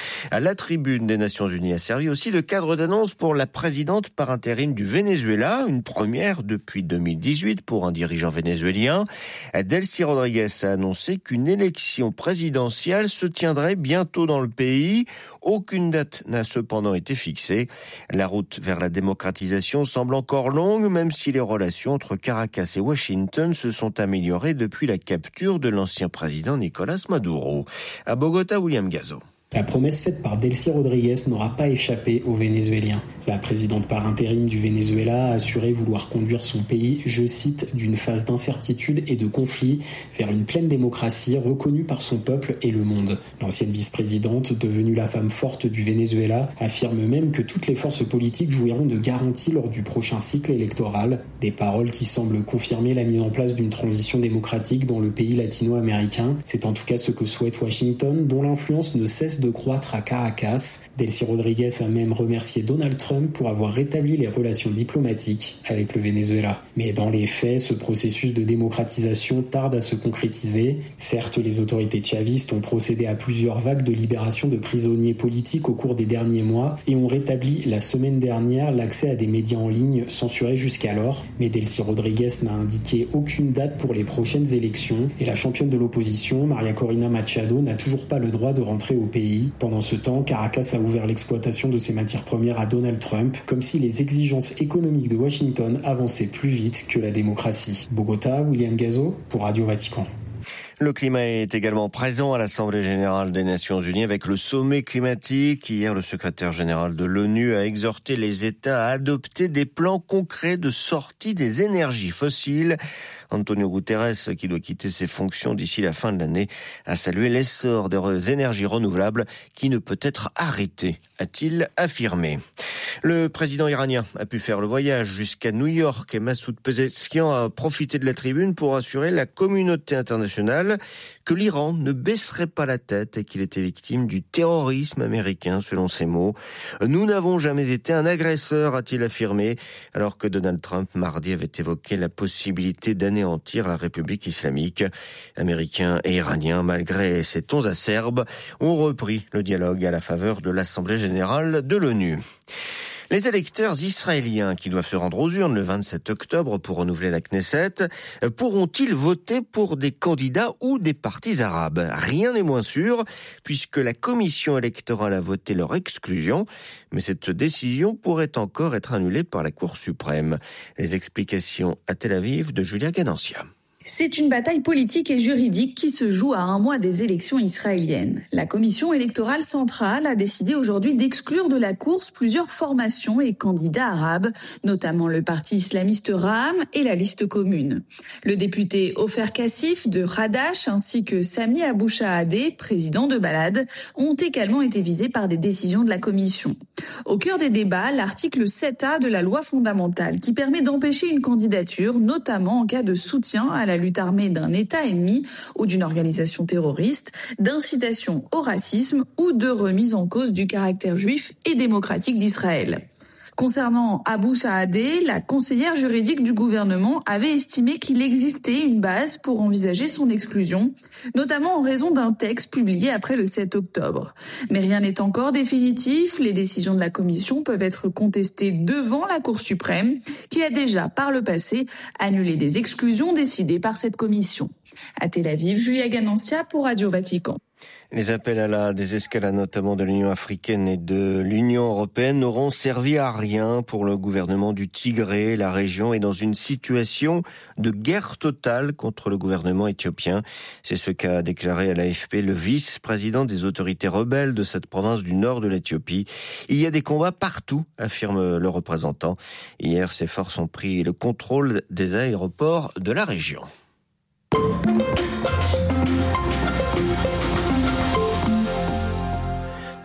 À la tribune des Nations Unies a servi aussi le cadre d'annonce pour la présidente par intérim du Venezuela, une première depuis deux mille dix-huit pour un dirigeant vénézuélien. Delcy Rodriguez a annoncé qu'une élection présidentielle se tiendrait bientôt dans le pays. Aucune date n'a cependant été fixée. La route vers la démocratisation semble encore longue, même si les relations entre Caracas et Washington se sont améliorées depuis la capture de l'ancien président Nicolás Maduro. À Bogota, William Gazo. La promesse faite par Delcy Rodriguez n'aura pas échappé aux Vénézuéliens. La présidente par intérim du Venezuela a assuré vouloir conduire son pays, je cite, d'une phase d'incertitude et de conflit vers une pleine démocratie reconnue par son peuple et le monde. L'ancienne vice-présidente, devenue la femme forte du Venezuela, affirme même que toutes les forces politiques jouiront de garanties lors du prochain cycle électoral. Des paroles qui semblent confirmer la mise en place d'une transition démocratique dans le pays latino-américain. C'est en tout cas ce que souhaite Washington, dont l'influence ne cesse de croître à Caracas. Delcy Rodriguez a même remercié Donald Trump pour avoir rétabli les relations diplomatiques avec le Venezuela. Mais dans les faits, ce processus de démocratisation tarde à se concrétiser. Certes, les autorités chavistes ont procédé à plusieurs vagues de libération de prisonniers politiques au cours des derniers mois et ont rétabli la semaine dernière l'accès à des médias en ligne censurés jusqu'alors. Mais Delcy Rodriguez n'a indiqué aucune date pour les prochaines élections et la championne de l'opposition, Maria Corina Machado, n'a toujours pas le droit de rentrer au pays. Pendant ce temps, Caracas a ouvert l'exploitation de ses matières premières à Donald Trump, comme si les exigences économiques de Washington avançaient plus vite que la démocratie. Bogota, William Gazo, pour Radio Vatican. Le climat est également présent à l'Assemblée générale des Nations unies avec le sommet climatique. Hier, le secrétaire général de l'ONU a exhorté les États à adopter des plans concrets de sortie des énergies fossiles. Antonio Guterres, qui doit quitter ses fonctions d'ici la fin de l'année, a salué l'essor des énergies renouvelables qui ne peut être arrêté, a-t-il affirmé. Le président iranien a pu faire le voyage jusqu'à New York et Massoud Pezeshkian a profité de la tribune pour assurer la communauté internationale que l'Iran ne baisserait pas la tête et qu'il était victime du terrorisme américain, selon ses mots. Nous n'avons jamais été un agresseur, a-t-il affirmé, alors que Donald Trump, mardi, avait évoqué la possibilité d'anéantir la République islamique. Américains et Iraniens, malgré ces tons acerbes, ont repris le dialogue à la faveur de l'Assemblée générale de l'ONU. Les électeurs israéliens qui doivent se rendre aux urnes le vingt-sept octobre pour renouveler la Knesset pourront-ils voter pour des candidats ou des partis arabes ? Rien n'est moins sûr puisque la commission électorale a voté leur exclusion, mais cette décision pourrait encore être annulée par la Cour suprême. Les explications à Tel Aviv de Julia Ganancia. C'est une bataille politique et juridique qui se joue à un mois des élections israéliennes. La commission électorale centrale a décidé aujourd'hui d'exclure de la course plusieurs formations et candidats arabes, notamment le parti islamiste Ra'am et la liste commune. Le député Ofer Kassif de Hadash ainsi que Sami Abou Shahadeh, président de Balad, ont également été visés par des décisions de la commission. Au cœur des débats, l'article sept A de la loi fondamentale qui permet d'empêcher une candidature, notamment en cas de soutien à la lutte armée d'un État ennemi ou d'une organisation terroriste, d'incitation au racisme ou de remise en cause du caractère juif et démocratique d'Israël. Concernant Abou Shahadeh, la conseillère juridique du gouvernement avait estimé qu'il existait une base pour envisager son exclusion, notamment en raison d'un texte publié après le sept octobre. Mais rien n'est encore définitif. Les décisions de la commission peuvent être contestées devant la Cour suprême, qui a déjà, par le passé, annulé des exclusions décidées par cette commission. À Tel Aviv, Julia Ganancia pour Radio Vatican. Les appels à la désescalade, notamment de l'Union africaine et de l'Union européenne, n'auront servi à rien pour le gouvernement du Tigré. La région est dans une situation de guerre totale contre le gouvernement éthiopien. C'est ce qu'a déclaré à l'A F P le vice-président des autorités rebelles de cette province du nord de l'Éthiopie. Il y a des combats partout, affirme le représentant. Hier, ces forces ont pris le contrôle des aéroports de la région.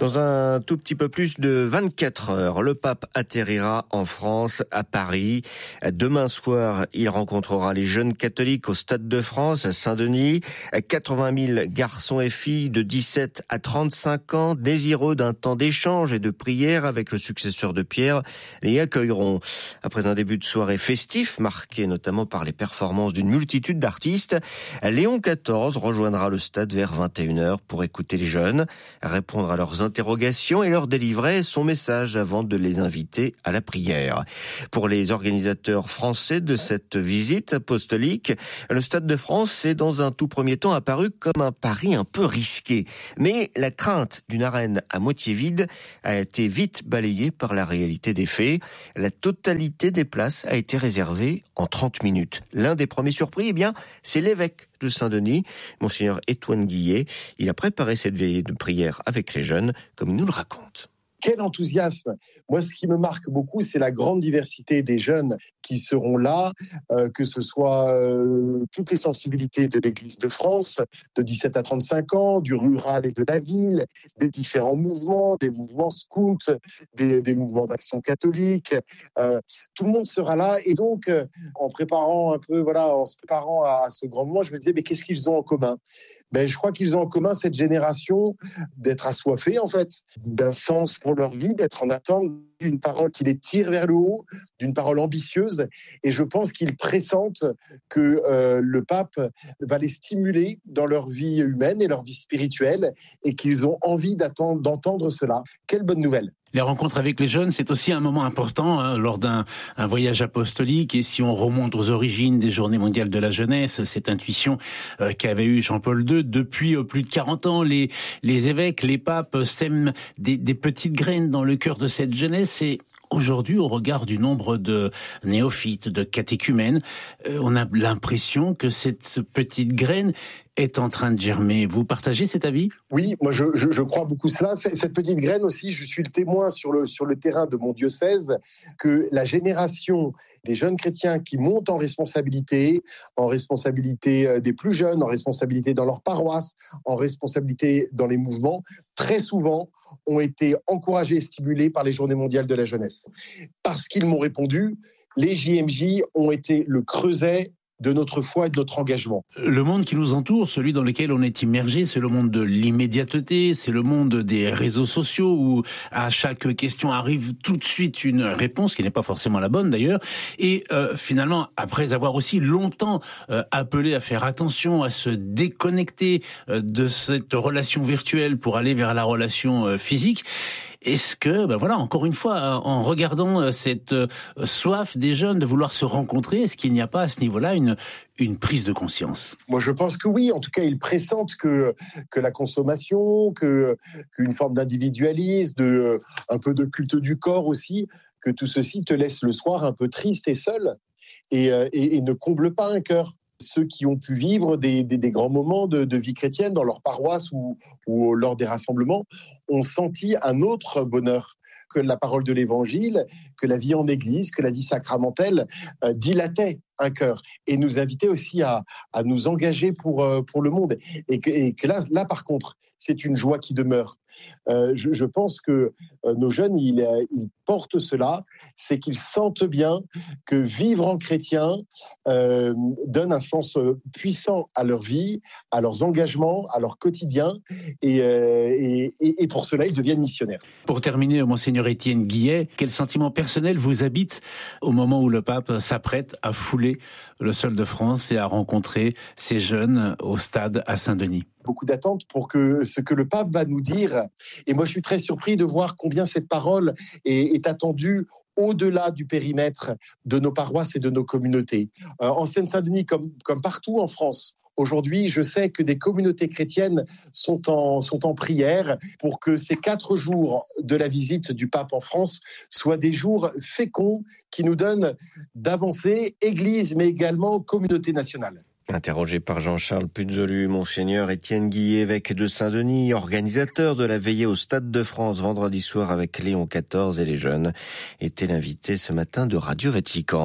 Dans un tout petit peu plus de vingt-quatre heures, le pape atterrira en France, à Paris. Demain soir, il rencontrera les jeunes catholiques au Stade de France, à Saint-Denis. quatre-vingt mille garçons et filles de dix-sept à trente-cinq ans, désireux d'un temps d'échange et de prière avec le successeur de Pierre, les accueilleront. Après un début de soirée festif, marqué notamment par les performances d'une multitude d'artistes, Léon quatorze rejoindra le stade vers vingt et une heures pour écouter les jeunes, répondre à leurs interrogations et leur délivrer son message avant de les inviter à la prière. Pour les organisateurs français de cette visite apostolique, le Stade de France est dans un tout premier temps apparu comme un pari un peu risqué. Mais la crainte d'une arène à moitié vide a été vite balayée par la réalité des faits. La totalité des places a été réservée en trente minutes. L'un des premiers surpris, eh bien, c'est l'évêque de Saint-Denis, Monseigneur Étienne Guillet. Il a préparé cette veillée de prière avec les jeunes, comme il nous le raconte. Quel enthousiasme! Moi, ce qui me marque beaucoup, c'est la grande diversité des jeunes qui seront là, euh, que ce soit euh, toutes les sensibilités de l'Église de France, de dix-sept à trente-cinq ans, du rural et de la ville, des différents mouvements, des mouvements scouts, des, des mouvements d'action catholique. Euh, tout le monde sera là. Et donc, euh, en préparant un peu, voilà, en se préparant à, à ce grand moment, je me disais, mais qu'est-ce qu'ils ont en commun? Ben, je crois qu'ils ont en commun cette génération d'être assoiffés, en fait, d'un sens pour leur vie, d'être en attente d'une parole qui les tire vers le haut, d'une parole ambitieuse. Et je pense qu'ils pressentent que euh, le pape va les stimuler dans leur vie humaine et leur vie spirituelle et qu'ils ont envie d'entendre cela. Quelle bonne nouvelle! Les rencontres avec les jeunes, c'est aussi un moment important hein, lors d'un un voyage apostolique. Et si on remonte aux origines des Journées mondiales de la jeunesse, cette intuition euh, qu'avait eu Jean-Paul deux, depuis euh, plus de quarante ans, les, les évêques, les papes sèment des, des petites graines dans le cœur de cette jeunesse. Et aujourd'hui, au regard du nombre de néophytes, de catéchumènes, euh, on a l'impression que cette petite graine est en train de germer. Vous partagez cet avis? Oui, moi je, je, je crois beaucoup cela. Cette petite graine aussi, je suis le témoin sur le, sur le terrain de mon diocèse que la génération des jeunes chrétiens qui montent en responsabilité, en responsabilité des plus jeunes, en responsabilité dans leur paroisse, en responsabilité dans les mouvements, très souvent ont été encouragés et stimulés par les Journées mondiales de la jeunesse. Parce qu'ils m'ont répondu, les J M J ont été le creuset de notre foi et de notre engagement. Le monde qui nous entoure, celui dans lequel on est immergé, c'est le monde de l'immédiateté, c'est le monde des réseaux sociaux où à chaque question arrive tout de suite une réponse qui n'est pas forcément la bonne d'ailleurs. Et euh, finalement, après avoir aussi longtemps euh, appelé à faire attention, à se déconnecter euh, de cette relation virtuelle pour aller vers la relation euh, physique, est-ce que, ben voilà, encore une fois, en regardant cette soif des jeunes de vouloir se rencontrer, est-ce qu'il n'y a pas à ce niveau-là une, une prise de conscience? Moi, je pense que oui. En tout cas, ils pressentent que, que la consommation, que, qu'une forme d'individualisme, de, un peu de culte du corps aussi, que tout ceci te laisse le soir un peu triste et seul et, et, et ne comble pas un cœur. Ceux qui ont pu vivre des, des, des grands moments de, de vie chrétienne dans leur paroisse ou, ou lors des rassemblements ont senti un autre bonheur que la parole de l'Évangile, que la vie en Église, que la vie sacramentelle euh, dilatait un cœur et nous invitait aussi à, à nous engager pour, euh, pour le monde. Et que, et que là, là, par contre, c'est une joie qui demeure. Euh, je, je pense que euh, nos jeunes, ils, ils portent cela, c'est qu'ils sentent bien que vivre en chrétien euh, donne un sens puissant à leur vie, à leurs engagements, à leur quotidien, et, euh, et, et, et pour cela, ils deviennent missionnaires. Pour terminer, Monseigneur Étienne Guillet, quel sentiment personnel vous habite au moment où le pape s'apprête à fouler le sol de France et à rencontrer ces jeunes au stade à Saint-Denis? Beaucoup d'attentes pour que ce que le pape va nous dire. Et moi, je suis très surpris de voir combien cette parole est, est attendue au-delà du périmètre de nos paroisses et de nos communautés. Euh, en Seine-Saint-Denis, comme, comme partout en France, aujourd'hui, je sais que des communautés chrétiennes sont en, sont en prière pour que ces quatre jours de la visite du pape en France soient des jours féconds qui nous donnent d'avancer, Église, mais également communauté nationale. Interrogé par Jean-Charles Puzolu, Monseigneur Étienne Guillet, évêque de Saint-Denis, organisateur de la veillée au Stade de France vendredi soir avec Léon quatorze et les jeunes, était l'invité ce matin de Radio Vatican.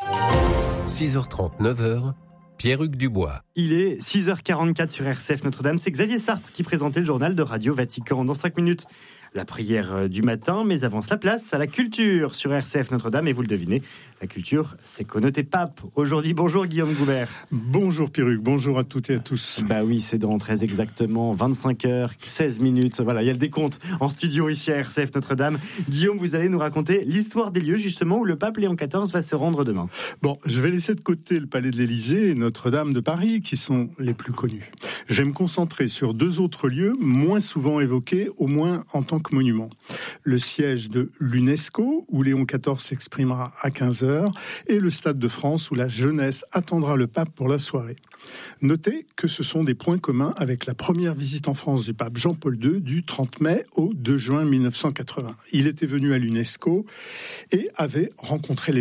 six heures trente, neuf heures, Pierre-Hugues Dubois. Il est six heures quarante-quatre sur R C F Notre-Dame. C'est Xavier Sartre qui présentait le journal de Radio Vatican. Dans cinq minutes, la prière du matin. Mais avant cela, place à la culture sur R C F Notre-Dame. Et vous le devinez, la culture, c'est connoté pape. Aujourd'hui, bonjour Guillaume Goubert. Bonjour Pierruc, bonjour à toutes et à tous. Bah oui, c'est dans très exactement vingt-cinq heures, seize minutes. Voilà, il y a le décompte en studio ici à R C F Notre-Dame. Guillaume, vous allez nous raconter l'histoire des lieux justement où le pape Léon quatorze va se rendre demain. Bon, je vais laisser de côté le Palais de l'Élysée et Notre-Dame de Paris qui sont les plus connus. Je vais me concentrer sur deux autres lieux moins souvent évoqués, au moins en tant que monument. Le siège de l'UNESCO où Léon quatorze s'exprimera à quinze heures et le Stade de France où la jeunesse attendra le pape pour la soirée. Notez que ce sont des points communs avec la première visite en France du pape Jean-Paul deux du trente mai au deux juin mille neuf cent quatre-vingts. Il était venu à l'UNESCO et avait rencontré les